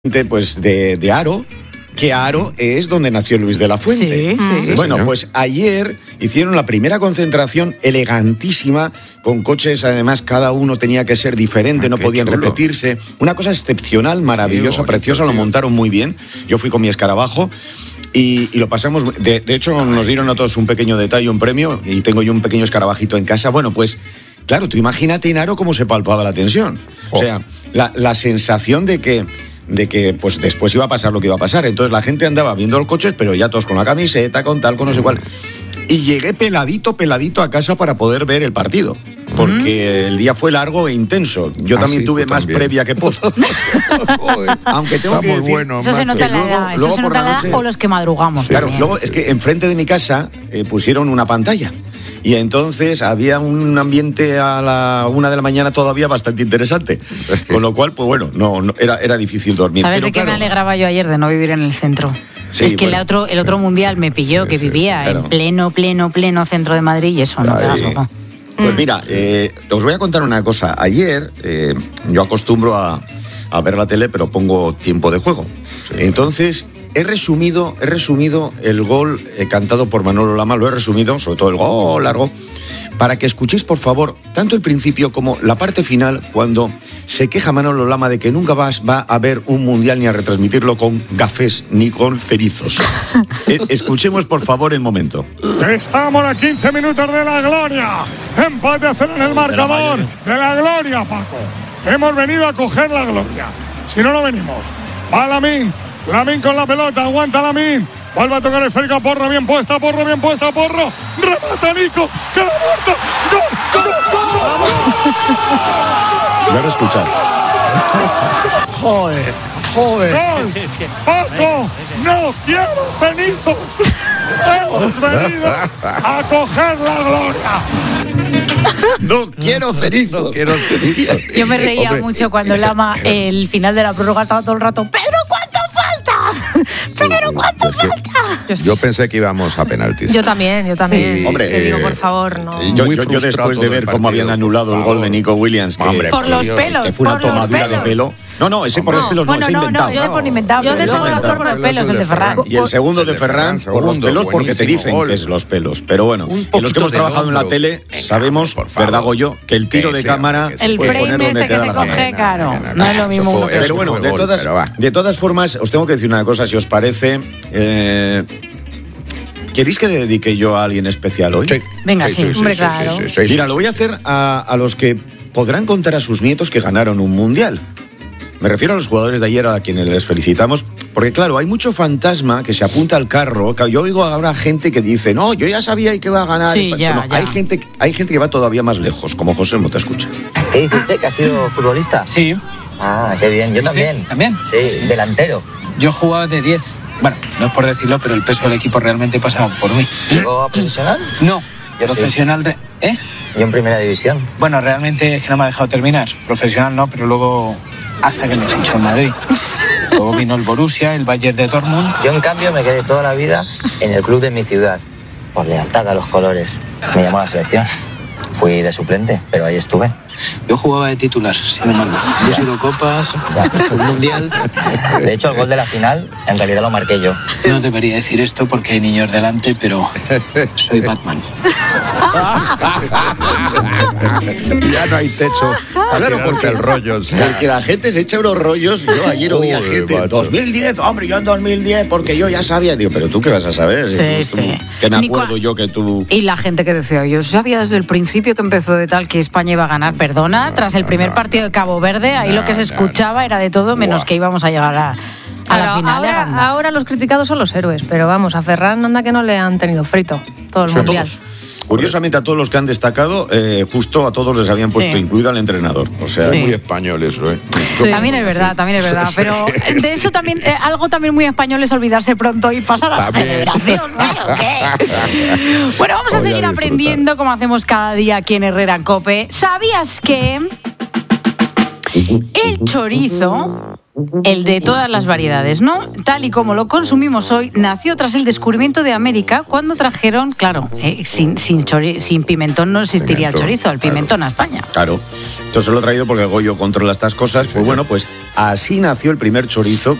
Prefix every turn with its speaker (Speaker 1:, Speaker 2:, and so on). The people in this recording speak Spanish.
Speaker 1: Pues de Haro, que Haro es donde nació Luis de la Fuente.
Speaker 2: Sí,
Speaker 1: bueno,
Speaker 2: señor.
Speaker 1: pues ayer hicieron la primera concentración elegantísima, con coches, además cada uno tenía que ser diferente, no podían repetirse. Una cosa excepcional, maravillosa,
Speaker 2: bonito,
Speaker 1: preciosa, lo montaron muy bien. Yo fui con mi escarabajo. Y lo pasamos, de hecho nos dieron a todos un pequeño detalle, un premio, y tengo yo un pequeño escarabajito en casa. Bueno, pues claro, tú imagínate en Haro cómo se palpaba la tensión. O sea, la sensación de que pues después iba a pasar lo que iba a pasar. Entonces la gente andaba viendo los coches, pero ya todos con la camiseta, con tal, con no sé cuál. Y llegué peladito a casa para poder ver el partido. Porque el día fue largo e intenso. Yo también tuve más previa que post. Aunque tengo que decir,
Speaker 3: bueno,
Speaker 2: eso se nota en la edad, eso se nota en la edad o los que madrugamos.
Speaker 1: Claro,
Speaker 2: también.
Speaker 1: luego es que enfrente de mi casa pusieron una pantalla. Y entonces había un ambiente a la 1 de la mañana todavía bastante interesante. Con lo cual, pues bueno, no era difícil dormir.
Speaker 2: ¿Sabes
Speaker 1: pero
Speaker 2: de qué
Speaker 1: claro,
Speaker 2: me alegraba yo ayer de no vivir en el centro?
Speaker 1: Sí,
Speaker 2: es que
Speaker 1: bueno,
Speaker 2: el otro mundial me pilló, que vivía
Speaker 1: claro.
Speaker 2: en pleno centro de Madrid y eso no te das loco.
Speaker 1: Pues mira, os voy a contar una cosa. Ayer yo acostumbro a ver la tele, pero pongo tiempo de juego. Entonces he resumido el gol cantado por Manolo Lama, lo he resumido, sobre todo el gol largo, para que escuchéis, por favor, tanto el principio como la parte final, cuando se queja Manolo Lama de que nunca va a haber un mundial ni a retransmitirlo con gafés ni con cerizos. Escuchemos, por favor, el momento.
Speaker 4: Estamos a 15 minutos de la gloria. Empate a 0 en el marcador de la gloria, Paco. Hemos venido a coger la gloria. Si no, no venimos. Va Lamín con la pelota, aguanta Lamín. Vuelve a tocar el esférico, Porro bien puesta, Porro. Remata Nico, que la muerta. ¡Gol!
Speaker 1: Voy a escuchar.
Speaker 4: Joder. ¡Gol! ¡Paco! ¡No quiero cenizos! ¡Hemos venido a coger la gloria!
Speaker 1: No quiero cerizos.
Speaker 2: Yo me reía mucho cuando Lama, el final de la prórroga, estaba todo el rato, ¡Pedro, cuánto falta! ¡Pedro, cuánto falta!
Speaker 3: Yo pensé que íbamos a penaltis.
Speaker 5: Yo también.
Speaker 1: Sí, hombre,
Speaker 5: te digo, por favor, no.
Speaker 1: Yo después de ver cómo habían anulado el gol de Nico Williams, que,
Speaker 2: Por los pelos,
Speaker 1: que fue una
Speaker 2: por los
Speaker 1: tomadura de
Speaker 2: pelos.
Speaker 1: pelo. No, ese por los pelos no, ese inventado.
Speaker 2: Yo por inventado.
Speaker 5: Yo de
Speaker 2: pero
Speaker 5: todas
Speaker 2: ese
Speaker 5: formas,
Speaker 2: por los pelos, el de Ferran.
Speaker 1: Y el segundo de Ferran por los pelos, porque te dicen
Speaker 3: gol.
Speaker 1: que es los pelos. Pero bueno, que los que hemos trabajado en la tele sabemos, ¿verdad, Goyo? Que el tiro de cámara
Speaker 2: El
Speaker 1: puede poner
Speaker 2: frame
Speaker 1: donde
Speaker 2: este
Speaker 1: te
Speaker 2: que
Speaker 1: da
Speaker 2: se
Speaker 1: la
Speaker 2: coge,
Speaker 1: gana.
Speaker 2: claro. No es lo mismo uno que
Speaker 1: Pero bueno, de todas formas, os tengo que decir una cosa, si os parece. ¿Queréis que dedique yo a alguien especial hoy?
Speaker 2: Venga, sí, hombre, claro.
Speaker 1: Mira, lo voy a hacer a los que podrán contar a sus nietos que ganaron un mundial. Me refiero a los jugadores de ayer a quienes les felicitamos, porque claro, hay mucho fantasma que se apunta al carro. Yo oigo ahora gente que dice, no, yo ya sabía que iba a ganar.
Speaker 2: Sí, ya.
Speaker 1: Hay gente que va todavía más lejos, como José Mota, escucha.
Speaker 6: ¿Qué dice usted? ¿Que ha sido futbolista?
Speaker 7: Sí.
Speaker 6: Ah, qué bien. Yo también.
Speaker 7: ¿También?
Speaker 6: Sí, delantero.
Speaker 7: Yo jugaba de 10. Bueno, no es por decirlo, pero el peso del equipo realmente pasaba por mí.
Speaker 6: ¿Llegó a profesional?
Speaker 7: No,
Speaker 6: Yo sí.
Speaker 7: profesional... ¿Eh?
Speaker 6: Yo en primera división.
Speaker 7: Bueno, realmente es que no me ha dejado terminar. Profesional no, pero luego hasta que me fichó en Madrid. Luego vino el Borussia, el Bayern de Dortmund.
Speaker 6: Yo, en cambio, me quedé toda la vida en el club de mi ciudad, por lealtad a los colores. Me llamó a la selección. Fui de suplente, pero ahí estuve.
Speaker 7: Yo jugaba de titular, sin embargo. 2 Eurocopas, un Mundial.
Speaker 6: De hecho, el gol de la final, en realidad lo marqué yo.
Speaker 7: No debería decir esto porque hay niños delante, pero soy Batman.
Speaker 3: Ya no hay techo.
Speaker 1: Claro, porque
Speaker 3: el rollo.
Speaker 1: Porque la gente se echa unos rollos. Yo ayer oía
Speaker 3: Joder,
Speaker 1: gente,
Speaker 3: macho.
Speaker 1: 2010, hombre, yo en 2010, porque yo ya sabía. Digo, pero tú qué vas a saber.
Speaker 2: Sí.
Speaker 1: Que me
Speaker 2: Ni
Speaker 1: acuerdo
Speaker 2: cua-
Speaker 1: yo que tú.
Speaker 2: Y la gente que decía, yo sabía desde el principio que empezó de tal que España iba a ganar, perdona, tras el primer partido de Cabo Verde, ahí lo que se escuchaba era de todo, menos que íbamos a llegar a la final.
Speaker 5: Ahora los criticados son los héroes, pero vamos, a Ferran anda que no le han tenido frito todo el
Speaker 1: Sobre
Speaker 5: mundial.
Speaker 1: todos. Curiosamente, a todos los que han destacado, justo a todos les habían puesto,
Speaker 2: Sí.
Speaker 1: incluido al entrenador. O sea,
Speaker 2: Sí.
Speaker 3: Muy español eso, ¿eh?
Speaker 2: También es verdad, pero de eso también, algo también muy español es olvidarse pronto y pasar a la
Speaker 3: También.
Speaker 2: celebración, ¿no? ¿Qué? Bueno, vamos a
Speaker 3: Voy a
Speaker 2: seguir
Speaker 3: disfrutar.
Speaker 2: aprendiendo como hacemos cada día aquí en Herrera en COPE. ¿Sabías que el chorizo, el de todas las variedades, ¿no? Tal y como lo consumimos hoy, nació tras el descubrimiento de América cuando trajeron, claro, sin pimentón no existiría el
Speaker 3: Pimentón,
Speaker 2: chorizo, el pimentón a España.
Speaker 1: claro. Esto se lo he traído porque Goyo controla estas cosas. Pues bueno, pues así nació el primer chorizo